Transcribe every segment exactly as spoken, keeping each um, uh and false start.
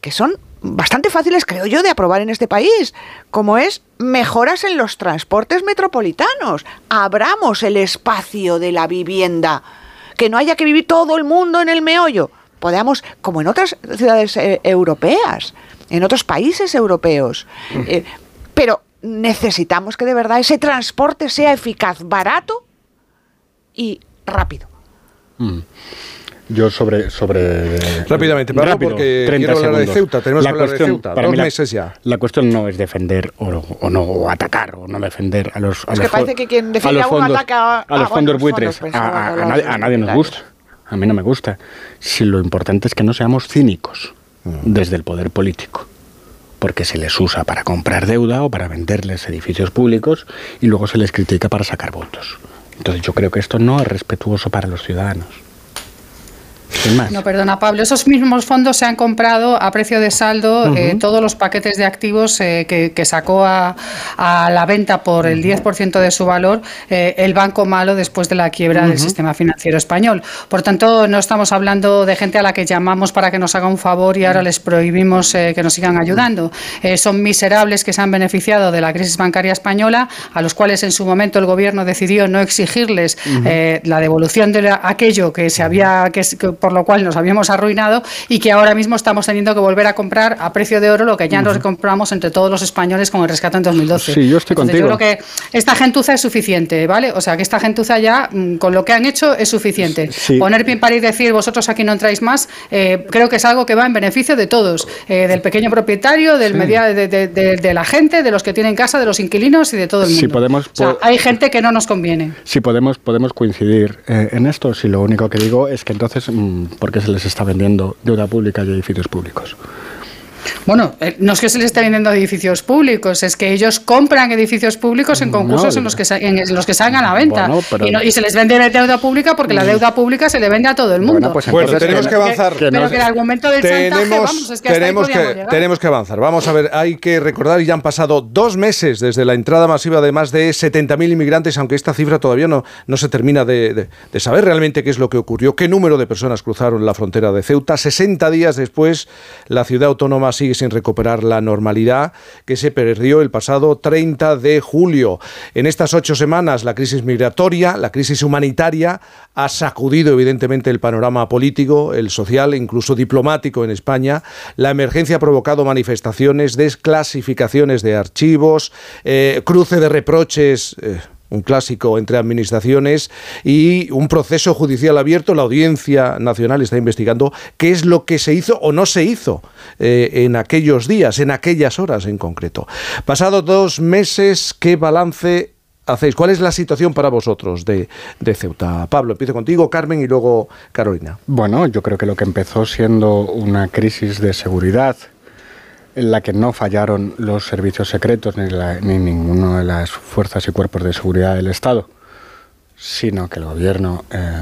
que son bastante fáciles, creo yo, de aprobar en este país, como es mejoras en los transportes metropolitanos. Abramos el espacio de la vivienda, que no haya que vivir todo el mundo en el meollo. Podamos, como en otras ciudades eh, europeas, en otros países europeos. Eh, pero necesitamos que de verdad ese transporte sea eficaz, barato y rápido. Mm. Yo sobre... sobre Rápidamente, Pablo, rápido, porque quiero hablar segundos. de Ceuta. Tenemos la que hablar cuestión, de Ceuta. Para Dos mí la, meses ya. La cuestión no es defender o, o no, o atacar o no defender a los... A es los que parece que quien defiende a, a un fondos, ataque a, a los a fondos buenos buitres. fondos, a, a, a, nadie, a nadie nos claro. gusta. A mí no me gusta. Si lo importante es que no seamos cínicos mm. desde el poder político. Porque se les usa para comprar deuda o para venderles edificios públicos y luego se les critica para sacar votos. Entonces yo creo que esto no es respetuoso para los ciudadanos. Sin más. No, perdona, Pablo. Esos mismos fondos se han comprado a precio de saldo uh-huh. eh, todos los paquetes de activos eh, que, que sacó a, a la venta por el diez por ciento de su valor eh, el Banco Malo después de la quiebra uh-huh. del sistema financiero español. Por tanto, no estamos hablando de gente a la que llamamos para que nos haga un favor y ahora les prohibimos eh, que nos sigan ayudando. Eh, son miserables que se han beneficiado de la crisis bancaria española, a los cuales en su momento el gobierno decidió no exigirles uh-huh. eh, la devolución de la, aquello que se había... que, que por lo cual nos habíamos arruinado y que ahora mismo estamos teniendo que volver a comprar a precio de oro lo que ya uh-huh. nos compramos entre todos los españoles con el rescate en dos mil doce. Sí, yo estoy Entonces, contigo. Yo creo que esta gentuza es suficiente, ¿vale? O sea, que esta gentuza ya, con lo que han hecho, es suficiente. Sí. Poner pin para y decir, vosotros aquí no entráis más, eh, creo que es algo que va en beneficio de todos, eh, del pequeño propietario, del sí. media, de, de, de, de la gente, de los que tienen casa, de los inquilinos y de todo el mundo. Si podemos, o sea, hay gente que no nos conviene. Si podemos, podemos coincidir eh, en esto, si lo único que digo es que entonces... Mmm, ¿por qué se les está vendiendo deuda pública y edificios públicos? Bueno, eh, no es que se les esté vendiendo edificios públicos, es que ellos compran edificios públicos en concursos no, en, los que sa- en los que salgan a la venta. Bueno, pero... y, no, y se les vende deuda pública porque la deuda pública se le vende a todo el mundo. Bueno, pues bueno tenemos que, que avanzar. Que, que pero no, que el argumento del tenemos, chantaje, vamos, es que tenemos, que, tenemos que avanzar. Vamos a ver, hay que recordar, y ya han pasado dos meses desde la entrada masiva de más de setenta mil inmigrantes, aunque esta cifra todavía no, no se termina de, de, de saber realmente qué es lo que ocurrió, qué número de personas cruzaron la frontera de Ceuta. sesenta días después, la ciudad autónoma sigue sin recuperar la normalidad que se perdió el pasado treinta de julio. En estas ocho semanas, la crisis migratoria, la crisis humanitaria, ha sacudido evidentemente el panorama político, el social e incluso diplomático en España. La emergencia ha provocado manifestaciones, desclasificaciones de archivos, eh, cruce de reproches... Eh, un clásico entre administraciones y un proceso judicial abierto. La Audiencia Nacional está investigando qué es lo que se hizo o no se hizo eh, en aquellos días, en aquellas horas en concreto. Pasados dos meses, ¿qué balance hacéis? ¿Cuál es la situación para vosotros de, de Ceuta? Pablo, empiezo contigo, Carmen y luego Carolina. Bueno, yo creo que lo que empezó siendo una crisis de seguridad en la que no fallaron los servicios secretos ni, la, ni ninguna de las fuerzas y cuerpos de seguridad del Estado, sino que el gobierno eh,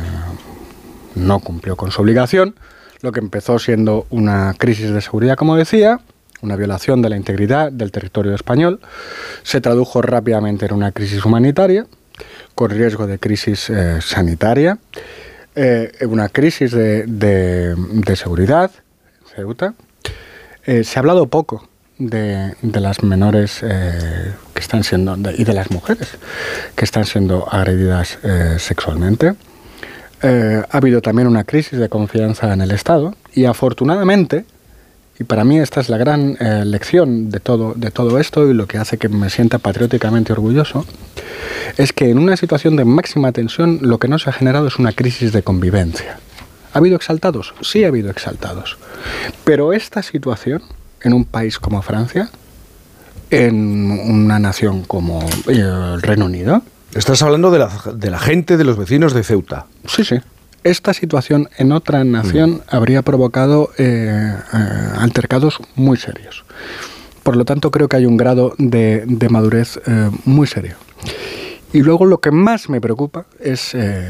no cumplió con su obligación. Lo que empezó siendo una crisis de seguridad, como decía, una violación de la integridad del territorio español, se tradujo rápidamente en una crisis humanitaria, con riesgo de crisis eh, sanitaria, eh, una crisis de, de, de seguridad en Ceuta. Eh, se ha hablado poco de, de las menores eh, que están siendo de, y de las mujeres que están siendo agredidas eh, sexualmente. Eh, ha habido también una crisis de confianza en el Estado y afortunadamente, y para mí esta es la gran eh, lección de todo, de todo esto y lo que hace que me sienta patrióticamente orgulloso, es que en una situación de máxima tensión lo que no se ha generado es una crisis de convivencia. ¿Ha habido exaltados? Sí ha habido exaltados. Pero esta situación, en un país como Francia, en una nación como eh, el Reino Unido... Estás hablando de la, de la gente, de los vecinos de Ceuta. Sí, sí. Esta situación en otra nación mm. habría provocado eh, eh, altercados muy serios. Por lo tanto, creo que hay un grado de, de madurez eh, muy serio. Y luego lo que más me preocupa es... Eh,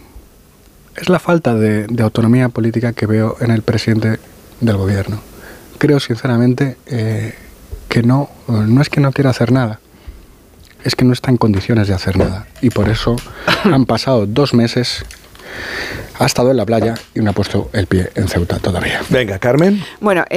Es la falta de, de autonomía política que veo en el presidente del gobierno. Creo sinceramente eh, que no, no es que no quiera hacer nada, es que no está en condiciones de hacer nada. Y por eso han pasado dos meses, ha estado en la playa y no ha puesto el pie en Ceuta todavía. Venga, Carmen. Bueno, eh